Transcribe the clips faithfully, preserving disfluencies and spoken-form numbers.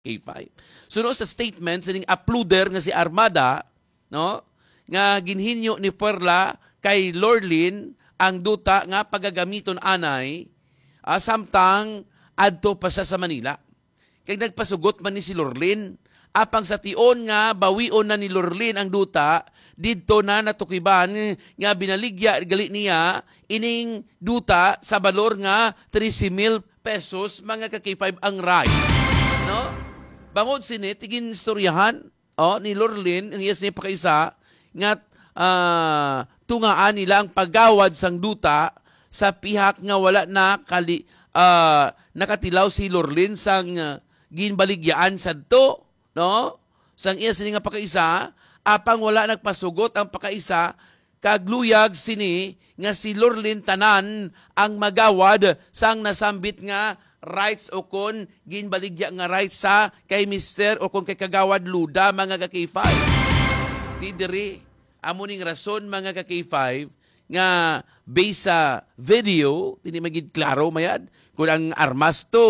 K five. So no, sa statement sining uploader nga si Armada, no, nga ginhinyo ni Perla kay Lorlin ang duta nga pagagamiton anay uh, samtang adto pa siya sa Manila. Kay nagpasugot man ni si Lorlin apang sa tion nga bawion na ni Lorlin ang duta didto na natukiban nga binaligya gali niya ining duta sa balor nga thirty mil pesos mga ka K five ang rice, no? Bangod sini tigin istoryahan oh, ni Lorlin ang iyas niya pakaisa nga uh, tungaan nila ang paggawad sang duta sa pihak nga wala na kali, uh, nakatilaw si Lorlin sang uh, ginbaligyaan sadto, no? Sang iyas sini nga pakaisa apang wala nagpasugot ang pakaisa kagluyag sini nga si Lorlin tanan ang magawad sang nasambit nga rights o kon ginbaligya nga rights sa kay Mister o kon kay Kagawad Luda mga ka K five. Ti diri amo ning rason mga ka K five nga based sa video tini magid klaro mayad kun ang armas to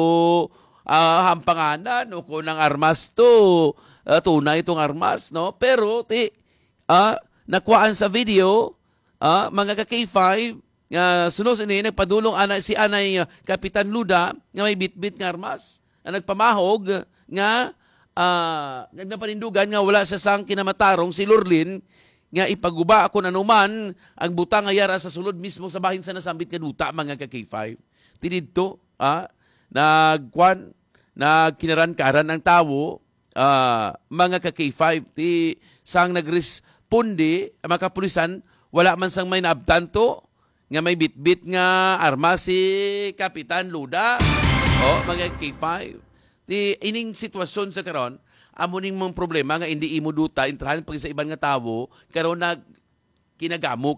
uh, hampanganan o kun ang armas to uh, tunay itong armas, no? Pero ti uh, nakuhaan sa video uh, mga ka K five nga uh, sunos ini nagpadulong ana si anay uh, Kapitan Luda nga may bitbit nga armas ang nagpamahog nga uh, nagnapanindugan nga wala sa sang kinamatarong si Lorlin nga ipaguba ako nanuman ang butang nga yara sa sulod mismo sa bahin sa nasambit nga duta mga ka K five. Tinidto ah, nagkwan nagkinaran-karan ang tawo uh, mga ka K five ti sang nagresponde ang mga kapulisan wala man sang may naabtanto nga may bitbit nga armas si Kapitan Luda o mga K five. Di ining sitwasyon sa karon amo ning mong problema nga hindi imo duta intrahan pag sa iban nga tawo karon nag kinagamok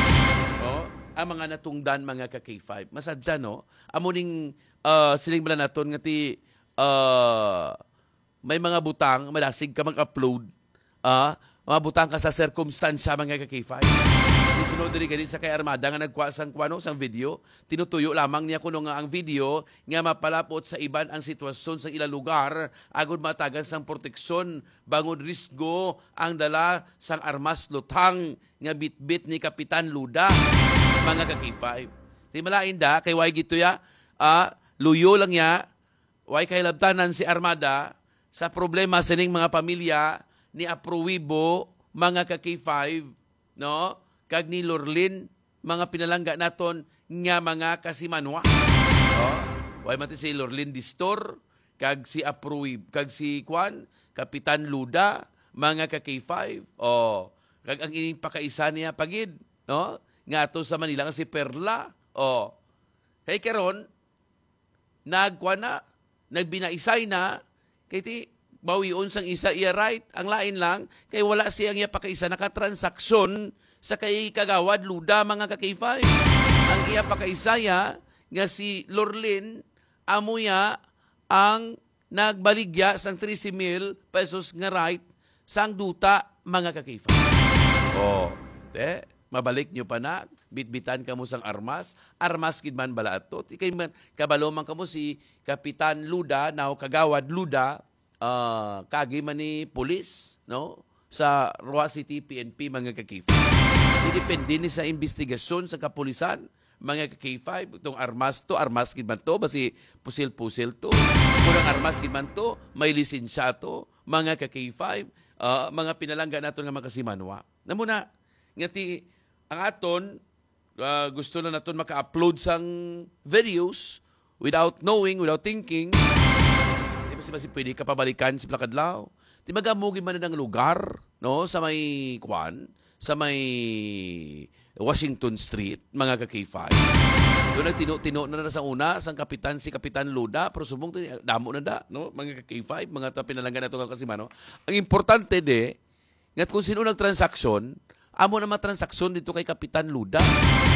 o ang mga natungdan mga ka K five. Masadya no amo ning uh, siling bala naton nga ti uh, may mga butang malasig ka mag-upload ah uh, mga butang ka sa circumstansya mga ka K five. Sunod diri gani sa kay Armada nga nagkuha sang kuano sang video, tinutuyo lamang niya kuno nga ang video nga mapalapot sa iban ang sitwasyon sa ila lugar agud matagan sang proteksyon bangod risgo ang dala sang armas lutang nga bitbit ni Kapitan Luda mga ka K five. Di malain da kay way gito ya ah, luyo lang ya way kay labtanan si Armada sa problema sining mga pamilya ni Apruibo mga ka K five, no? Kag ni Lorlin mga pinalangga naton nga mga kasimanwa. Oh, way man si Lorlin Distor kag si Apruib kag si Kwan Kapitan Luda mga ka K five. Oh, kag ang ining pakaisa niya pagid, no? Nga ato sa Manila nga si Perla. Oh. Hey karon nagkwan na nagbinaisay na kay ti bawion sang isa iya right ang lain lang kay wala siyang iya pakaisa nakatransaksyon sa kay Kagawad Luda mga ka K five. Ang iya pakaisaya nga si Lorlin amuya ang nagbaligya sang thirty mil pesos nga right sang duta mga ka K five. Oh, te mabalik nyo pa na bitbitan kamo sang armas armas gid man bala ato ti kay man kabalo man kamo si Kapitan Luda now Kagawad Luda uh, kagi man ni pulis, no? Sa Rua City P N P mga ka K five. Depende ni sa investigasyon sa kapulisan mga ka K five itong armas to armas gid man to basi pusil-pusil to kung ang armas gid man to may lisensya to mga ka K five uh, mga pinalangga naton nga makasimanwa namo na ngati ang aton uh, gusto na naton maka-upload sang videos without knowing without thinking di basi basi pwede ka pabalikan si Plakadlaw di magamugi man ng lugar no sa may kwan sa may Washington Street, mga ka K five. Doon nagtino-tino na na sa una, sang kapitan, si Kapitan Luda, pero subong damo na da, no? Mga ka K five, mga pinalanggan na ito kasimano. Ang importante de, ngat kung sino nagtransaksyon, amo na matransaksyon dito kay Kapitan Luda.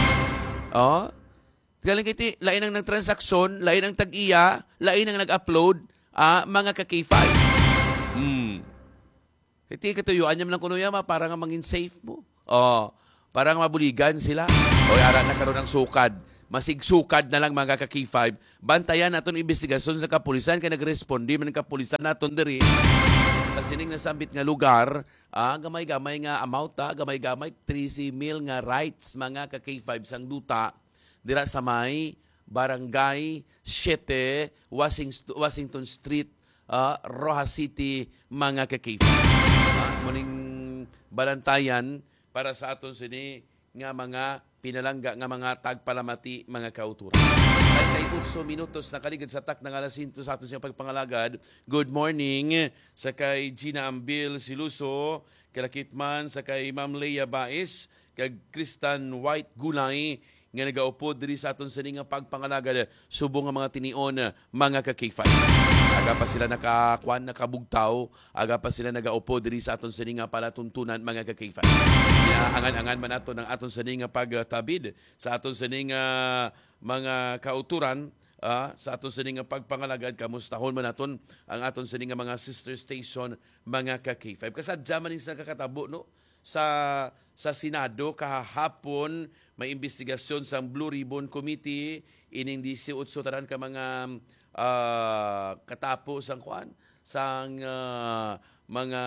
Oh, galing kiti, lain ang nagtransaksyon, lain ang tag-iya, lain ang nag-upload, ah, mga ka K five. Hmm. Kiti katuyuan niya lang kuno yama para nga mangin safe mo. Oh, para nga mabuligan sila. O ara na karon ang sukad masigsukad na lang mga ka-K five, bantayan naton investigasyon sa kapulisan kay nagresponde man ang kapulisan naton diri sa sining nasambit nga lugar, ah, gamay-gamay nga amount ta, gamay-gamay thirty mil nga rights mga ka-K five sang duta dira sa may Barangay seven, Washington Street, uh, Rojas City, mga ka-K five. Uh, muning balantayan para sa aton sini nga mga pinalangga nga mga tagpalamati mga kauturan. thirty-eight minutos na kaligid sa tak ng alas five sa aton siyang pagpangalagad. Good morning sa kay Gina Ambil Siluso, kalakitman sa kay Ma'am Leia Baez, kay Kristan White Gulay, nga nagaupo diri sa aton sini nga pagpangalagad subong nga mga tinion mga ka-K five. Aga pa sila nakakuan nakabugtaw, aga pa sila nagaupo diri sa aton sini nga palatuntunan mga ka-K five. Angan-angan man nato ng aton sini nga pagtabid sa aton sini nga mga kauturan, uh, sa aton sini nga pagpangalagad, kamustahon man naton ang aton sini nga mga sister station mga ka-K five. Kasadya man sila kakatabo no sa sa Senado kahapon may investigasyon sa Blue Ribbon Committee ining eighteen tanan ka mga uh, katapo sang kuan sang uh, mga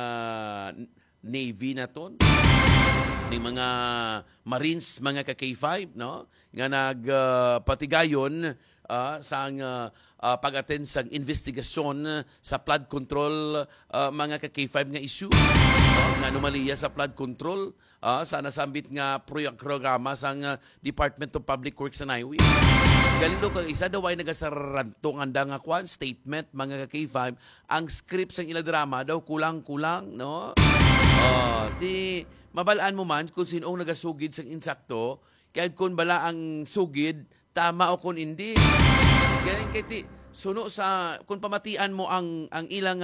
Navy naton ni mga Marines mga ka-K five no nga nagpatigayon uh, uh, sang uh, uh, pag-attend sang investigasyon sa flood control uh, mga ka-K five nga issue uh, nga anomalya sa flood control uh, sa nasambit nga programa sang uh, Department of Public Works and Highway. Galino kang isa daw ay nagasarantong anda nga kwan statement mga ka-K five ang script sang ila drama daw kulang-kulang no. Uh, di mabalaan mo man kung sinong nagasugid sang insakto kaya kung bala ang sugid tama o kung hindi. Kaya kaya ti suno sa kung pamatian mo ang ang ilang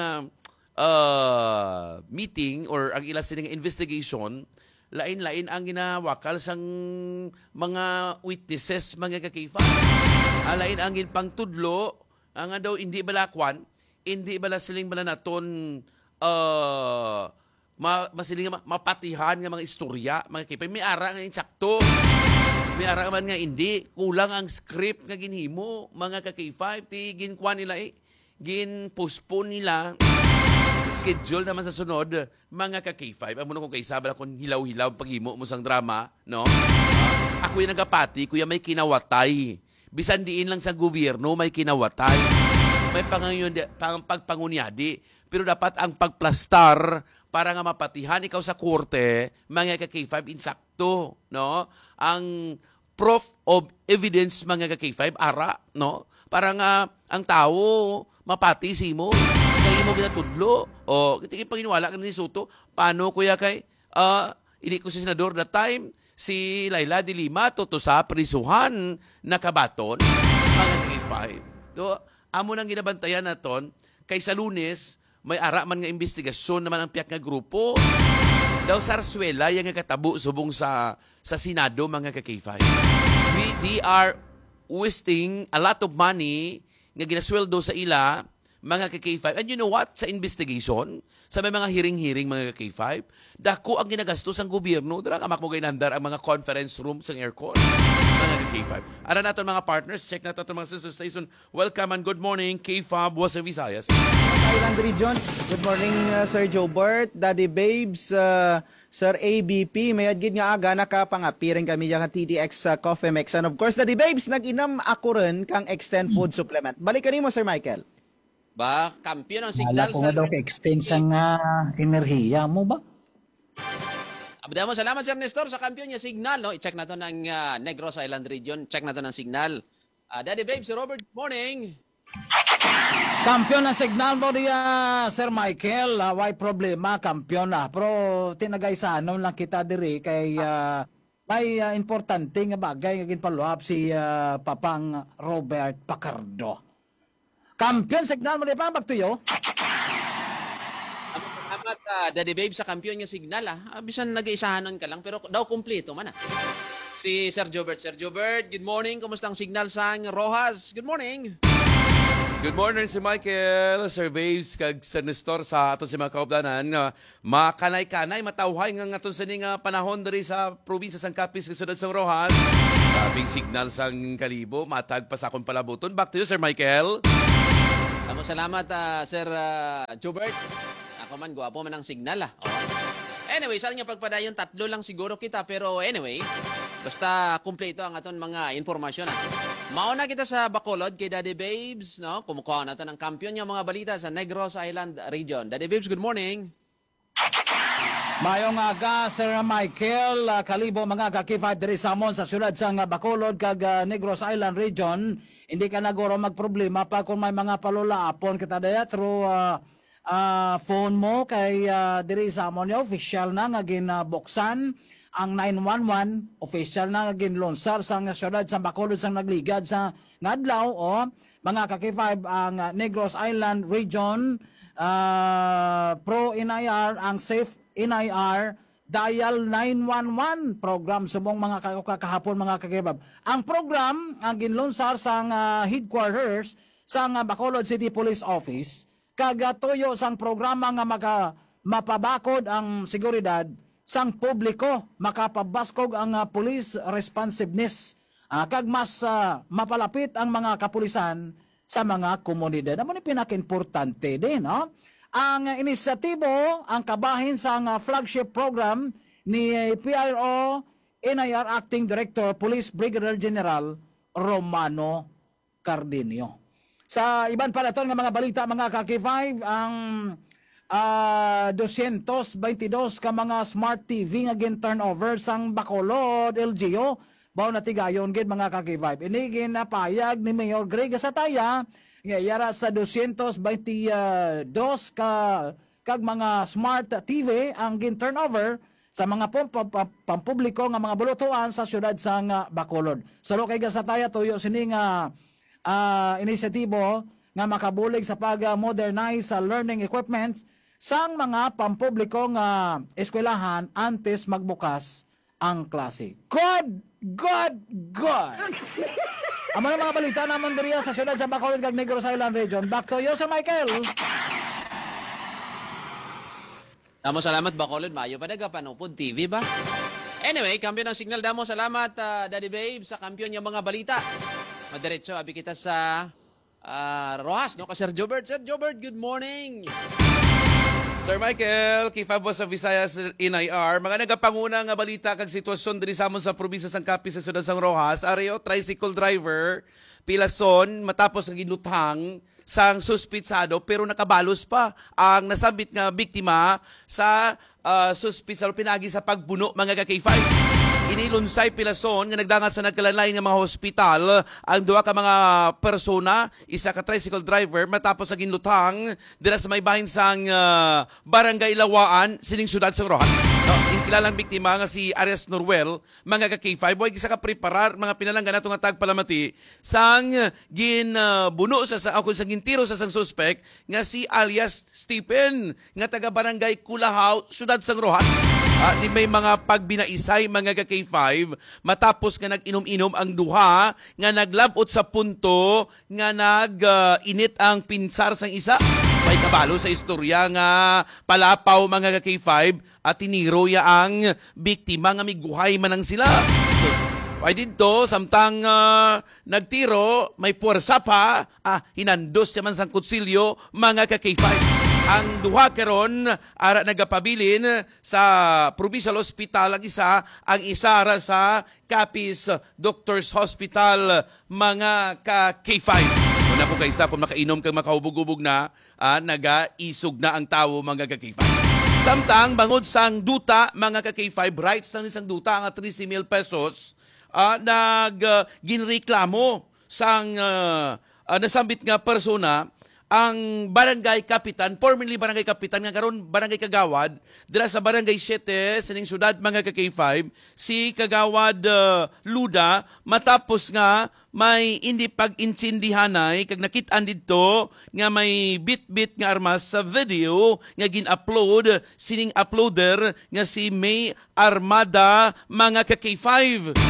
uh, meeting or ang ilang sining investigation, lain-lain ang ginawakal sang mga witnesses mga ka-K five. Alain ang pangtudlo ang daw hindi bala kwan, hindi bala siling bala naton uh, ma masiling mapatihan nga mga istorya mga K five. May ara nga insakto. May ara man nga hindi kulang ang script nga ginhimo mga ka-K five ti ginkwan nila eh gin postpone nila schedule naman sa sunod mga ka-K five. Amo na kung kaysa bala kung hilaw-hilaw paghimo mo sang drama no. Ako yung nagapati kuya may kinawatay bisan diin lang sa gobyerno may kinawatay may pangayon pang pagpangunyadi pero dapat ang pagplastar para nga mapatihan ikaw sa korte mga ka-K five insakto no ang proof of evidence mga ka-K five ara no para nga ang tao mapati si mo sa imo ginatudlo o kiti panginiwala ka ni Soto paano kuya kay uh, ini ko si senador that time si Laila de Lima toto sa prisuhan na kabaton mga ka-K five to amo nang ginabantayan naton kay sa Lunes may ara man nga investigasyon naman ang piyak nga grupo daw Sarsuela yung nga katabo subong sa sa Senado mga ka-K five. We, they are wasting a lot of money nga ginasweldo sa ila mga ka-K five. And you know what? Sa investigation, sa may mga hearing-hearing mga ka-K five, dako ang ginagastos ang gobyerno. Dara ka makmugay nandar ang mga conference room sa aircon mga ka-K five. Ara naton mga partners, check nato mga sister station. Welcome and good morning, K five was Visayas. Island Region. Good morning, uh, Sir Jobert, Daddy Babes, uh, Sir A B P. May adgid nga aga nakapangapirin kami yung T D X uh, Coffee Mix. And of course, Daddy Babes, nag-inam ako rin kang Extend Food Supplement. Balik ka mo, Sir Michael. Ba, kampiyon ang signal sa... Wala ko daw ka-extend sa uh, enerhiya mo ba? Abda mo, salamat Sir Nestor sa kampiyon niya signal. No? I-check na to ng uh, Negros Island Region. Check na to ng signal. Uh, Daddy Babes, Sir Robert, morning. Kampiyon ng signal mo diya, Sir Michael. Uh, why problema, kampiyon na. Pero tinagaysanon lang kita diri kay uh, may uh, importante nga bagay nga ginpaluhap si uh, Papang Robert Pacardo. Kampiyon signal mo diya pa, bagtuyo? Salamat, uh, Daddy Babe, sa kampiyon niya signal. Ah. Bisan nag-iisahanon ka lang, pero daw kumpleto man ah. Si Sir Jobert. Sir Jobert, good morning. Kumusta ang signal sa Rojas? Good morning. Good morning si Michael, Sir Waves, kag Sir Nestor sa ato si mga kaupdanan nga makanay-kanay, matawhay nga nga sa nga panahon diri sa probinsya sang Capiz, kasunod sa Rojas. Sabing signal sang kalibo, matag pa sa akong palabuton. Back to you, Sir Michael. Tamo salamat, ah, Sir ah, Jobert. Ako man, guwapo man ang signal ah. Oh. Anyway, saan nga pagpadayon, tatlo lang siguro kita. Pero anyway, basta kumpleto ang aton mga informasyon ah. Mauna kita sa Bacolod kay Daddy Babes, no? Kumukuha na to ng kampiyon yung mga balita sa Negros Island region. Daddy Babes, good morning. Mayong aga, Sir Michael, uh, kalibo mga kakifat diri sa amon sa syudad sang uh, Bacolod kag uh, Negros Island region. Hindi ka naguro magproblema pa kung may mga palulaapon kita daya through uh, uh, phone mo kay uh, diri sa amon ya official na nga ginabuksan ang nine one one, official na nga ginlonsar sa syudad sa Bacolod sang nagligad sa ngadlaw o mga kakifat ang uh, Negros Island region uh, pro N I R ang safe N I R dial nine one one program subong mga kakahapon mga kakibab. Ang program ang ginlunsar sa uh, headquarters sa uh, Bacolod City Police Office kagatuyo sang programa nga maka mapabakod ang seguridad sang publiko, makapabaskog ang uh, police responsiveness uh, kag mas uh, mapalapit ang mga kapulisan sa mga komunidad. Amo ni pinaka-importante din, no? Ang uh, inisyatibo, ang kabahin sa uh, flagship program ni uh, P R O N I R Acting Director Police Brigadier General Romano Cardenio. Sa iban pa naton nga mga balita mga kaki five, ang uh, two twenty-two ka mga smart T V nga gin turnover sang Bacolod L G O bawo na tigayon gid mga kaki five. Ini ginapayag ni Mayor Greg Sataya nga yara sa two twenty-two ka kag mga smart T V ang gin turnover sa mga pampubliko nga mga bulutuan sa syudad sang Bacolod. Salo kay Gasataya tuyo sini nga uh, inisyatibo nga makabulig sa pag-modernize sa learning equipment sang mga pampubliko nga eskwelahan antes magbukas ang klase. Good, good, good! Amo na mga balita naman diriya sa syudad sa Bacolod kag Negros Island region. Back to you, Sir Michael. Damo salamat Bacolod, maayo pa daga panupod T V ba? Anyway, kampiyon ng signal damo salamat uh, Daddy Babe sa kampiyon yung mga balita. Madiretso abi kita sa uh, Rojas no ka Sir Jobert. Sir Jobert, good morning. Sir Michael, kifabo sa Visayas N I R, mga nagapanguna nga balita kag sitwasyon diri sa amon sa probinsya sang Capiz sa syudad sang Rojas, areo tricycle driver pilason matapos nga ginuthang sang suspitsado pero nakabalos pa ang nasabit nga biktima sa uh, suspitsado pinagi sa pagbuno mga ka-K five. Inilunsay pilason nga nagdangat sa nagkalalay nga mga hospital ang duha ka mga persona, isa ka tricycle driver matapos sa ginlutang dira sa may bahin sang uh, Barangay Lawaan sining syudad sa Rojas. No, inkilalang biktima nga si Arias Norwell, mga ka-K five, way gisa ka preparar mga pinalanggan nato nga tagpalamati sang ginbuno uh, sa sa ako sa gintiro sa sang suspect nga si alias Stephen nga taga Barangay Kulahaw, syudad sa Rojas. Uh, di may mga pagbinaisay mga ka-K five matapos nga nag-inom-inom ang duha nga naglabot sa punto nga nag-init uh, ang pinsar sang isa. May kabalo sa istorya nga palapaw mga ka-K five at tiniro ya ang biktima nga miguhay man ang sila. So, ay dito, samtang uh, nagtiro, may puwersa pa, ah, hinandos yaman sang kutsilyo mga ka-K five. Ang duha karon ara nagapabilin sa Provincial Hospital ang isa, ang isa ra sa Capiz Doctors Hospital mga ka-K five. Una po kaysa kung makainom kang makahubog-ubog na, ah, naga-isog na ang tawo mga ka-K five. Samtang bangod sang duta mga ka-K five, rights ng isang duta nga thirty mil pesos, ah, nag uh, ginreklamo sang uh, uh, nasambit nga persona ang barangay kapitan, formerly barangay kapitan nga karon barangay kagawad dira sa barangay seven sining syudad mga ka-K five, si kagawad uh, Luda matapos nga may hindi pag-insindihanay kag nakit-an didto nga may bit-bit nga armas sa video nga gin-upload sining uploader nga si May Armada mga ka-K five.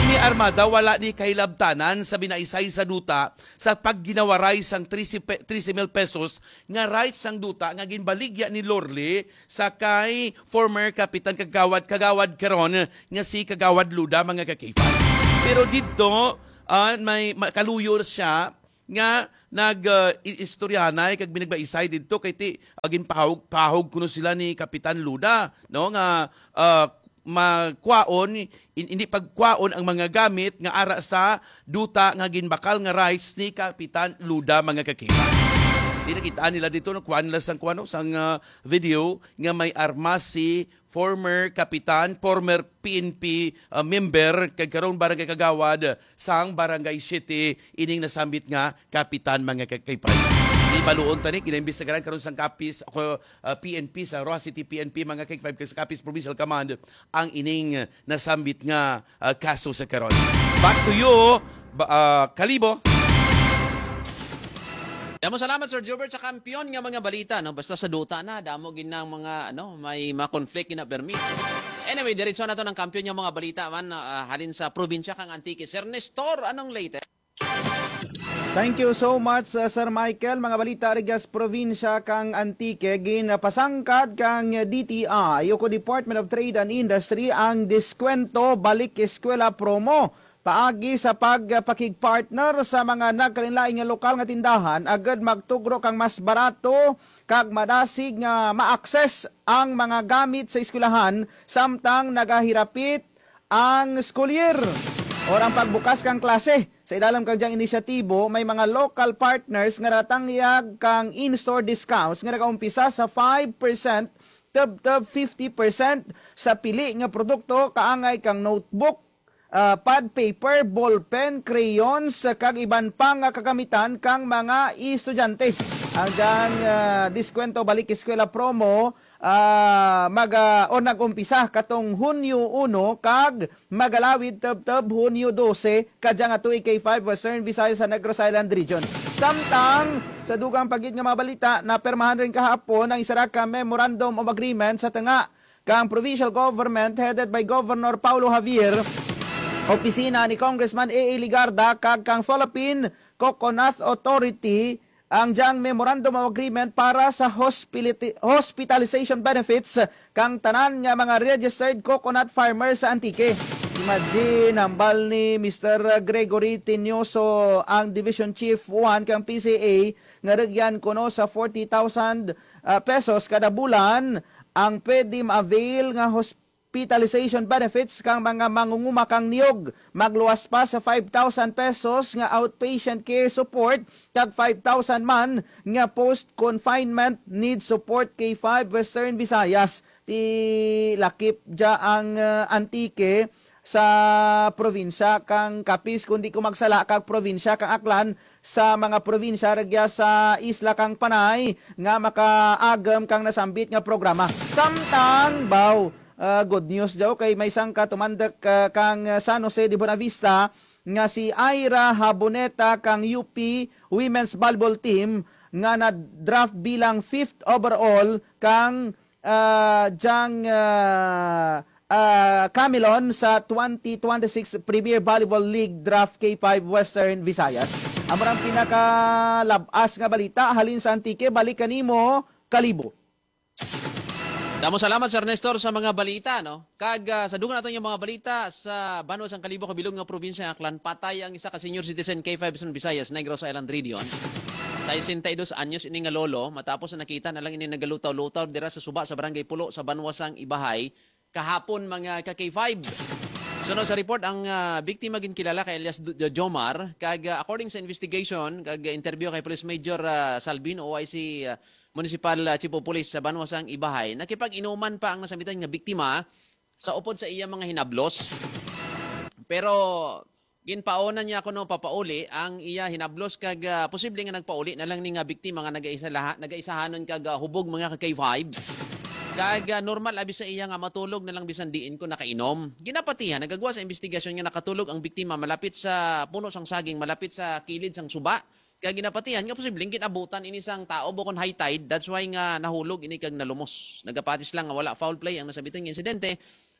Kini Armada wala ni kahilabtanan sa binaisay sa duta sa pagginawaray sang thirty mil pesos nga rights sang duta nga ginbaligya ni Lorly sa kay former kapitan kagawad kagawad karon nga si Kagawad Luda mga kakifan. Pero dito uh, may kaluyo siya nga nag uh, istoryanay kag binagbaisay didto kay ti agin pahog pahog kuno sila ni Kapitan Luda no nga uh, magkwaon hindi pagkwaon ang mga gamit nga ara sa duta nga ginbakal nga rights ni Kapitan Luda mga kakita. Di nakita nila dito no kuan nila sang kuano sang uh, video nga may armas si former kapitan, former P N P uh, member kag karon barangay Kagawad sang Barangay City ining nasambit nga kapitan mga kakaypay. Di baluon tani kinaimbestigaran karon sang kapis ako uh, P N P sa Roa City P N P mga K five sa Kapis Provincial Command ang ining uh, nasambit nga uh, kaso sa karon. Back to you, uh, Kalibo. Damo salamat Sir Jobert sa kampiyon nga mga balita no basta sa duta na damo ginang mga ano may mga conflict na permit. Anyway, diretso na to ng kampiyon nga mga balita man uh, halin sa probinsya kang Antique. Sir Nestor, anong latest? Thank you so much, uh, Sir Michael. Mga balita rigas probinsya kang Antique, ginapasangkad kang D T I, o Department of Trade and Industry, ang diskwento balik eskwela promo. Paagi sa pagpakigpartner sa mga nagkalinlaing nga lokal nga tindahan, agad magtugro kang mas barato kag madasig nga ma-access ang mga gamit sa eskwelahan samtang nagahirapit ang school year or ang pagbukas kang klase. Sa idalam kang diyang inisyatibo, may mga local partners nga natangyag kang in-store discounts nga nagaumpisa sa five percent tab-tab fifty percent sa pili nga produkto kaangay kang notebook, uh, pad paper, ballpen, crayons, kag iban pang uh, kagamitan kang mga estudyante. Ang diyang uh, diskwento balik eskwela promo uh, mag uh, o nag-umpisa katong Hunyo one kag magalawid tab-tab Hunyo twelve kadya nga tuig K five Western Visayas sa Negros Island Region. Samtang sa dugang pagit nga mga balita na permahan rin kahapon ang isa ka memorandum of agreement sa tanga kang provincial government headed by Governor Paulo Javier, opisina ni Congressman A A Ligarda kag kang Philippine Coconut Authority ang diyang memorandum of agreement para sa hospitalization benefits kang tanan nga mga registered coconut farmers sa Antique. Imagine, hambal ni Mister Gregory Tinyoso, ang Division Chief one kang P C A, nga regyan kuno sa forty thousand uh, pesos kada bulan ang pwede ma-avail nga hospitalization benefits kang mga mangunguma kang niyog. Magluwas pa sa five thousand pesos nga outpatient care support kag five thousand man nga post-confinement need support K five Western Visayas. Ti lakip dya ang uh, Antique sa probinsya kang Kapis kundi ko magsala kag probinsya kang Aklan sa mga probinsya regya sa isla kang Panay nga makaagam kang nasambit nga programa. Samtang baw uh, good news daw kay may sangka tumandak uh, kang San Jose de Bonavista nga si Ira Haboneta kang U P Women's Volleyball Team nga na-draft bilang fifth overall kang uh, jang uh, uh, Camilon sa twenty twenty-six Premier Volleyball League Draft K five Western Visayas. Amurang pinakalabas nga balita halin sa Antique, balik kanimo Kalibo. Damo salamat Sir Nestor sa mga balita no. Kag uh, sa dugang naton yung mga balita sa Banwa sang Kalibo kabilog nga probinsya Aklan, patay ang isa ka senior citizen K five Western Visayas, Negros Island Region. Sa sixty-two anyos ini nga lolo matapos na nakita na lang ini nagalutaw-lutaw dira sa suba sa Barangay Pulo sa Banwa sang Ibahay kahapon mga ka K five. Sunod sa report, ang uh, biktima ginkilala kay alias Jomar kag uh, according sa investigation kag uh, interview kay Police Major uh, Salvin O I C uh, Municipal uh, Chief of Police sa Banwasang Ibahay, nakipag-inuman pa ang nasambitan nga biktima sa upod sa iya mga hinablos. Pero ginpaonan niya kuno papauli ang iya hinablos kag uh, posible nga nagpauli na lang ni nga biktima nga nagaisa lahat nagaisahanon kag uh, hubog mga ka K five. Kag uh, normal abi sa iya nga matulog na lang bisan diin ko nakainom. Ginapatihan nagagwa sa investigasyon nga nakatulog ang biktima malapit sa puno sang saging, malapit sa kilid sang suba. Kaya ginapatihan nga posibleng kinabutan ini sang tao bukon high tide. That's why nga nahulog ini kag nalumos. Nagapatis lang nga wala foul play ang nasabitan nga insidente.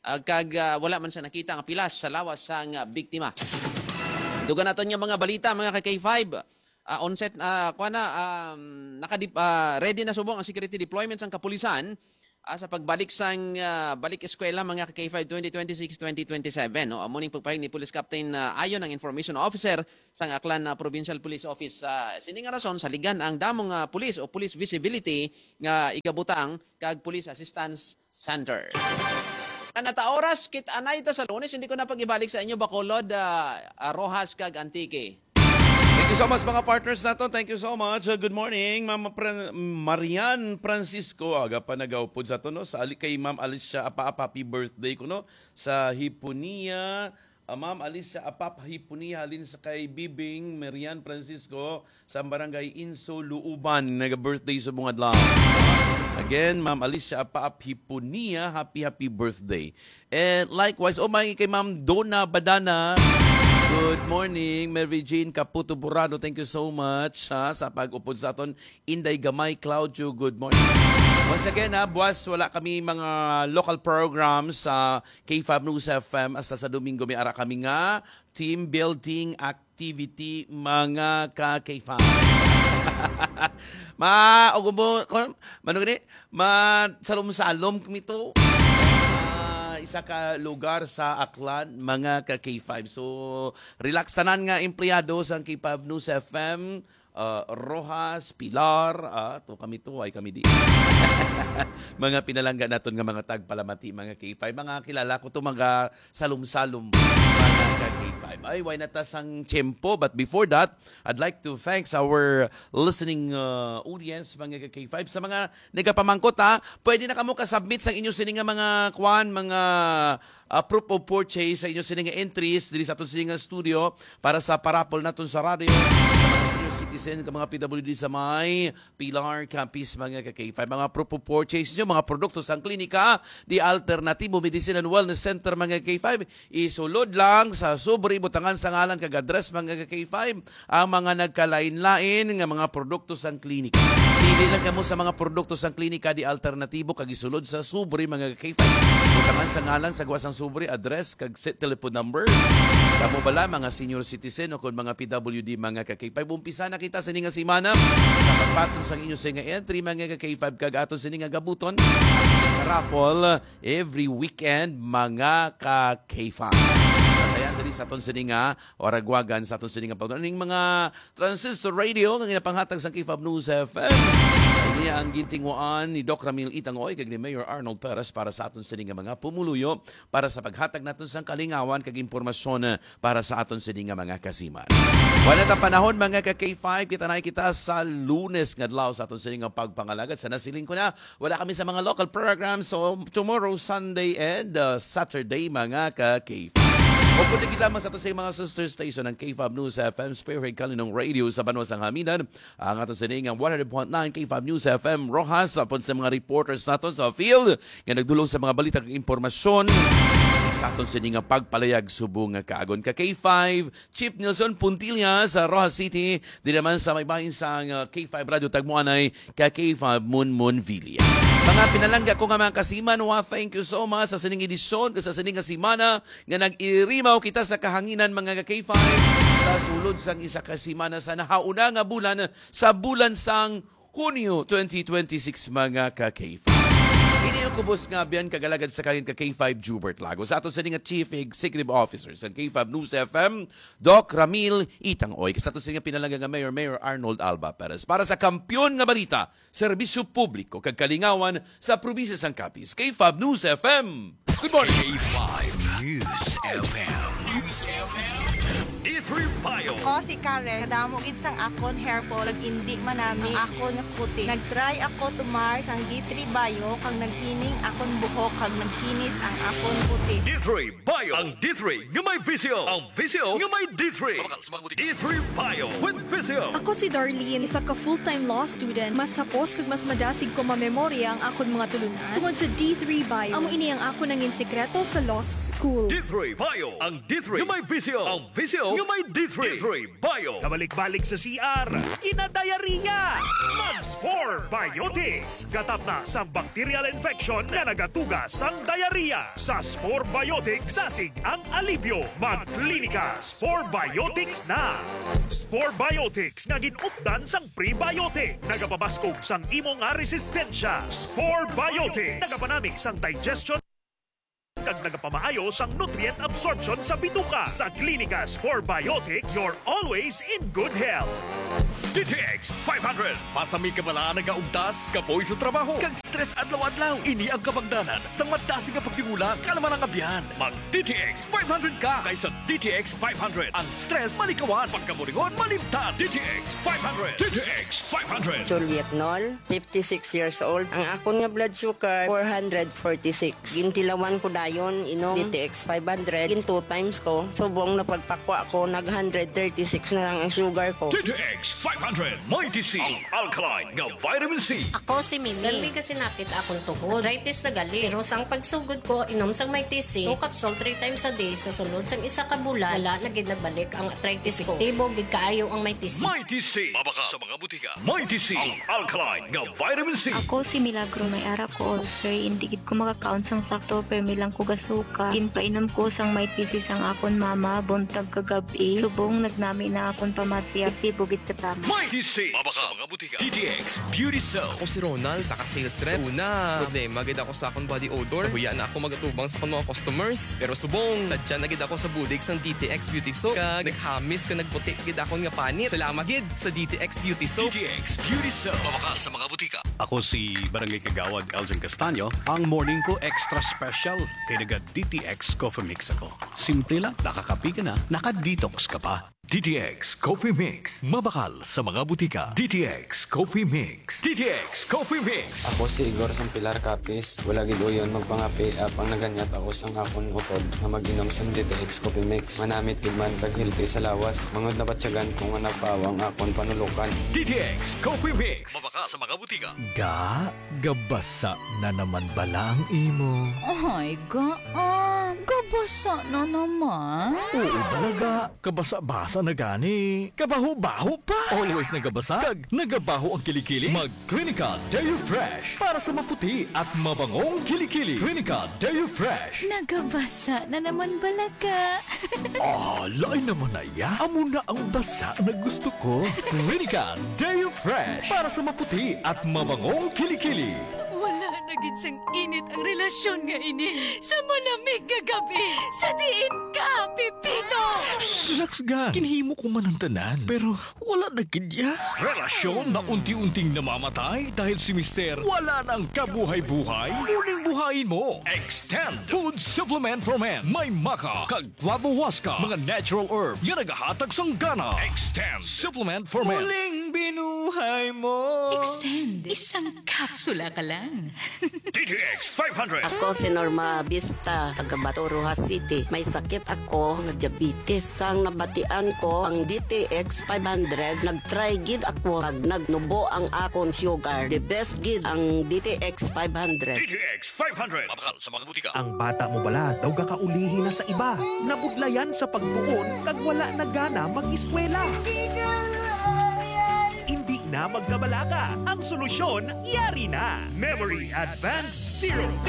uh, kag uh, wala man sa nakita nga pilas sa lawas sang uh, biktima. Dugan naton yung mga balita mga ka K five. Uh, onset uh, kuha na um, nakadip, uh, ready na subong ang security deployment sang kapulisan uh, sa pagbalik sang uh, balik eskwela mga ka K five twenty twenty-six twenty twenty-seven. No? Amuning pagpahing ni Police Captain uh, Ayon ang information officer sang Aklan uh, Provincial Police Office. Uh, sini nga rason saligan ang damong uh, police o police visibility nga igabutang kag Police Assistance Center. Kanata oras kit anay ta sa Lunes, hindi ko na pag-ibalik sa inyo Bacolod, uh, uh, Rojas kag Antique. Thank you so much mga partners nato. Thank you so much. Uh, good morning, Ma'am Fran- Marian Francisco. Aga pa nagaupod sa to, no? Sa ali kay Ma'am Alicia Apap, happy birthday ko, no? Sa Hipunia, uh, Ma'am Alicia Apap, Hipunia, halin sa kay Bibing Marian Francisco sa barangay Inso, Luuban. Nag-birthday sa bungad lang. Again, Ma'am Alicia Apap, Hipunia, happy, happy birthday. And likewise, oh my, kay Ma'am Donna Badana, good morning, Mary Jane Caputo Burado. Thank you so much ha, sa pag-upod sa aton. Inday Gamay Claudio, good morning. Once again, ha, buwas wala kami mga local programs sa K five News F M. Hasta sa Domingo may ara kami nga team building activity mga ka K five. ma, ugubo, mano gani, ma salom-salom kami to. Isa ka lugar sa Aklan, mga ka K five. So, relax tanan nga empleyado sa K five News F M, uh, Rojas, Pilar, uh, to kami to, ay kami di. Mga pinalangga naton nga mga tagpalamati, mga K five. Mga kilala ko to mga salum-salum, mga ka K five. Ay, why natas ang tiyempo? But before that, I'd like to thanks our listening uh, audience, mga ka K five. Sa mga nagapamangkot, ha, pwede na kamo kasubmit sa inyo sining nga mga kwan, mga uh, proof of purchase sa inyo sining nga entries dili sa aton sining nga studio para sa parapol naton sa radio. Citizen, ka mga P W D sa may Pilar Campus, mga ka K five. Mga proof of purchase nyo, mga produkto sa klinika, di Alternativo Medicine and Wellness Center, mga K five. Isulod lang sa Subri, butangan sa ngalan, kag-address, mga ka K five, ang mga nagkalain-lain nga mga produkto sa klinika. Pili lang kamo sa mga produkto sa klinika, di Alternativo, kag isulod sa Subri, mga ka K five. Butangan sa ngalan, sa guwasang Subri, address, kag set telephone number. Kamo bala, mga senior citizen o kung mga P W D, mga ka K five. Umpisa na kita sa nga si Manam sa pagpatong sa inyo sa nga entry, mga ka K five, kag ato sa nga gabuton ang raffle every weekend, mga ka K five. Kaya dali sa aton sa nga oragwagan sa aton sa nga pagtuon ning mga transistor radio nga ginapanghatag sa K five News F M. Niya ang gintingwaan ni Doc Ramil Itangoy kag ni Mayor Arnold Perez para sa aton sa nga mga pumuluyo para sa paghatag naton sa kalingawan kag impormasyon para sa aton sa nga mga kasiman. Wala ta panahon, mga ka K five, kita na kita sa Lunes nga adlaw sa aton sa nga pagpangalagad. Sa nasiling ko na wala kami sa mga local programs, so tomorrow Sunday and uh, Saturday, mga ka K five. O kung naging lamang sa ito sa mga sister station ng K five News F M, Spearhead Kalinong Radio sa Banwa sang Haminan, ang ato sa nga one hundred point nine K five News F M Rojas, apon sa mga reporters naton sa field, nga nagdulong sa mga balita ng impormasyon sa aton sa nga pagpalayag subong nga kaagon. Ka K five, Chief Nelson Puntilla sa Rojas City, di naman sa may bahin sa uh, K five Radio Tagmuanay, ka K five Munmun Villa. Mga pinalangga ko nga mga kasiman, wa, thank you so much sa sining edisyon, sa sining nga simana, nga nag-irimaw kita sa kahanginan, mga K five, sa sulod sang isa ka simana sa nahauna nga bulan, sa bulan sang Hunyo twenty twenty-six, mga ka K five. Iniyo kubos nga biyan kagalagad sa kanin ka K five Jubert Lagos. Sa aton sa nga Chief Executive Officer sa K five News F M, Doc Ramil Itangoy. Sa aton sa nga pinalaga nga Mayor, Mayor Arnold Alba Perez. Para sa kampyon nga balita, serbisyo publiko kag kalingawan sa probinsya sang Capiz. K five News F M. Good morning. K five News F M. News F M. D three Bio. Ako si Karen, kadamo gid sang akon hair fall, ag indi manami ang akon nga puti. Nag-try ako tumar sang D three Bio kag naghining akon buhok kag naghinis ang akon puti. D three Bio. Ang D three nga may visio. Ang visio nga may D three. D three Bio with visio. Ako si Darlene, isa ka full-time law student. Mas hapos kag mas madasig ko mamemorya ang akon mga tulunan tungod sa D three Bio. Amo ini ang ako nangin sekreto sa law school. D three Bio. Ang D three nga may visio. Ang visio Visio nga may D three. D three Bio. Kabalik-balik sa C R, kinadayariya. Mags four Biotics. Gatap na sa bacterial infection na nagatugas ang diarrhea. Sa Spore Biotics, sasig ang alibyo. Magklinika, Spore Biotics na. Spore Biotics nga ginupdan sang prebiotic. Nagapabaskog sang imong nga resistensya. Spore Biotics. Nagapanamig sang digestion kag nagapamaayo sang nutrient absorption sa bituka. Sa Klinika Spore Biotics, you're always in good health. D T X five hundred. Pasami ka bala nagaugtas, kapoy sa trabaho, kag stress adlaw-adlaw. Ini ang kabagdanan sa madasig nga pagtigulang kalaman ang abyan. Mag D T X five hundred ka kaysa D T X five hundred. Ang stress malikawan, pagkaburingon malimtan. D T X five hundred. D T X five hundred. Juliet Nol, fifty-six years old. Ang akon nga blood sugar, four forty-six. Gintilawan ko dayon, inom D T X five hundred. Gin two times ko. Subong na pagpakwa ko, nag one thirty-six na lang ang sugar ko. D T X five hundred. Mighty C. Ang alkaline nga vitamin C. Ako si Mimi. Gali kasi napit akong tuhod. Arthritis na gali. Pero sang pagsugod ko, inom sang Mighty C. Two capsule three times a day. Sa sunod sang isa ka bulan, wala na gid nagbalik ang arthritis ko. Tibo gid kaayo ang Mighty C. Mighty C. Mabaka sa mga butika. Mighty C. Ang alkaline nga vitamin C. Ako si Milagro, may ara ko ulcer. Hindi gid ko makakaon sang sakto, pero milang ko gasuka. Ginpainom ko sang Mighty C sang akon mama, buntag kagabi. Subong nagnami na akon pamati. Tibo gid katama. Mighty C. Mabaka sa mga butika. D T X Beauty Soap. Ako si Ronald, sa ka-sales rep. Una, problema gid ako sa akong body odor. Huya na ako magatubang sa akong mga customers. Pero subong, sadya na gid ako sa budig sang D T X Beauty Soap. Kag naghamis ka nagputi gid akong nga panit. Salamat gid sa D T X Beauty Soap. D T X Beauty Soap. Mabaka sa mga butika. Ako si Barangay Kagawad Elgin Castaño. Ang morning ko extra special kay naga D T X Coffee Mix ako. Simple lang, nakakapi ka na, naka-detox ka pa. D T X Coffee Mix. Mabakal sa mga butika. D T X Coffee Mix. D T X Coffee Mix. Ako si Igor Sampilar Capis. Wala gid uyon magpangapi apang naganyat ako sang akon utod na mag-inom sa D T X Coffee Mix. Manamit gid man kag hilti sa lawas. Mangod na batyagan kung nga nagpawang akon panulukan. D T X Coffee Mix. Mabakal sa mga butika. Ga, gabasa na naman balang imo. Ay, ga, ah, gabasa na naman. Oo talaga, kabasa-basa na gani. Kabaho-baho pa. Always nagabasa, kag nagabaho ang kilikili. Mag Clinical Deo Fresh para sa maputi at mabangong kilikili. Clinical Deo Fresh. Nagabasa na naman balaga. Ah, lain naman na ya. Amo na ang basa na gusto ko. Clinical Deo Fresh para sa maputi at mabangong kilikili. Wala na gid sang init ang relasyon nga ini. Sa malamig nga gabi, sa diin ka, Pipito! Relax ga. Kinhimo ko man ang tanan, pero wala na gid ya. Relasyon na unti-unting namamatay dahil si Mister wala nang kabuhay-buhay. Muling buhayin mo. Extend Food Supplement for Men. May maka, kag flavowaska, mga natural herbs nga nagahatag sang gana. Extend Supplement for Men. Muling binuhay mo. Extend. Isang kapsula ka lang. D T X five hundred. Ako si Norma Vista, taga Bato, Rojas City. May sakit ako nga diabetes. Sang nabatian ko ang D T X five hundred, nag-try gid ako kag nagnubo ang akon sugar. The best gid ang D T X five hundred. D T X five hundred. Mabakal sa mga butika. Ang bata mo bala daw gakaulihi na sa iba. Nabudlayan sa pagtuon kag wala na gana mag-eskwela. Hindi na magkabalaga. Ang solusyon, yari na. Memory Advanced Zero P